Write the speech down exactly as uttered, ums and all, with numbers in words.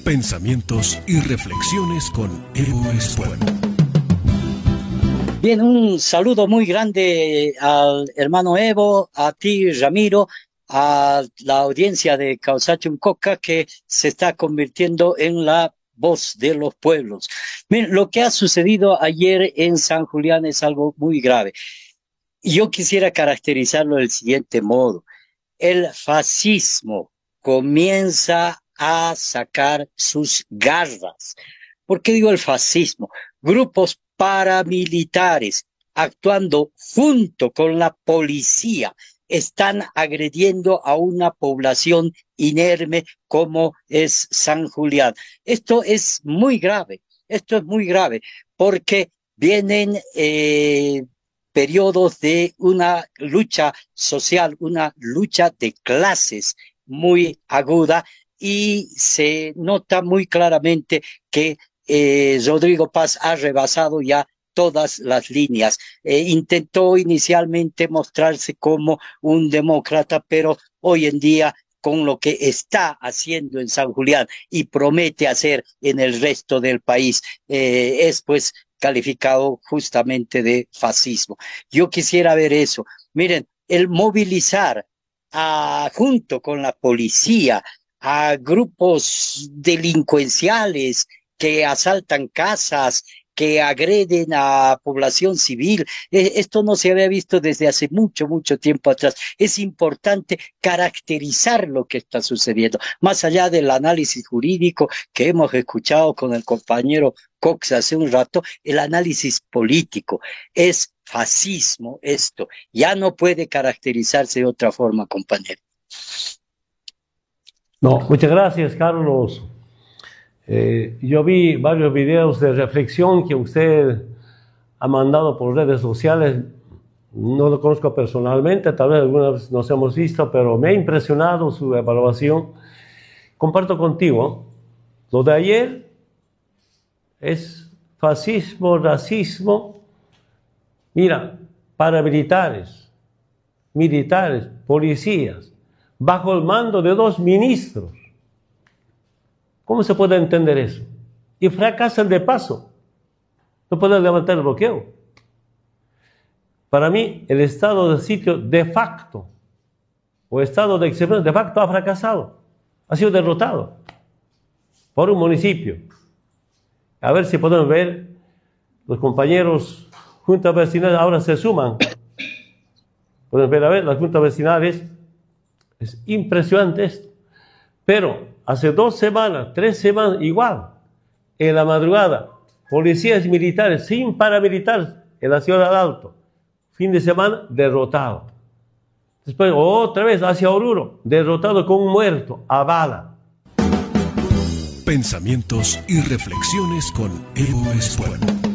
Pensamientos y reflexiones con Evo Espuelo. Bien, un saludo muy grande al hermano Evo, a ti, Ramiro, a la audiencia de Causachum Coca, que se está convirtiendo en la voz de los pueblos. Miren, lo que ha sucedido ayer en San Julián es algo muy grave. Yo quisiera caracterizarlo del siguiente modo. El fascismo comienza a sacar sus garras. ¿Por qué digo el fascismo? Grupos paramilitares actuando junto con la policía están agrediendo a una población inerme como es San Julián. Esto es muy grave, esto es muy grave, porque vienen eh, periodos de una lucha social, una lucha de clases muy aguda, y se nota muy claramente que eh, Rodrigo Paz ha rebasado ya todas las líneas. Eh, intentó inicialmente mostrarse como un demócrata, pero hoy en día, con lo que está haciendo en San Julián y promete hacer en el resto del país, eh, es pues calificado justamente de fascismo. Yo quisiera ver eso. Miren, el movilizar a, junto con la policía a grupos delincuenciales que asaltan casas, que agreden a población civil. Eh, esto no se había visto desde hace mucho, mucho tiempo atrás. Es importante caracterizar lo que está sucediendo, más allá del análisis jurídico que hemos escuchado con el compañero Cox hace un rato. El análisis político. Es fascismo esto. Ya no puede caracterizarse de otra forma, compañero. No, muchas gracias, Carlos. Eh, yo vi varios videos de reflexión que usted ha mandado por redes sociales. No lo conozco personalmente, tal vez alguna vez nos hemos visto, pero me ha impresionado su evaluación. Comparto contigo, lo de ayer es fascismo, racismo. Mira, paramilitares, militares, policías, bajo el mando de dos ministros. ¿Cómo se puede entender eso? Y fracasan de paso. No pueden levantar el bloqueo. Para mí, el estado de sitio de facto, o estado de excepción de facto, ha fracasado. Ha sido derrotado por un municipio. A ver si podemos ver, los compañeros juntas vecinales ahora se suman. Pueden ver, a ver, las juntas vecinales. Es impresionante esto. Pero hace dos semanas, tres semanas, igual, en la madrugada, policías militares sin paramilitares en la ciudad de Alto. Fin de semana, derrotado. Después, otra vez hacia Oruro, derrotado con un muerto, a bala. Pensamientos y reflexiones con Evo Espuelo.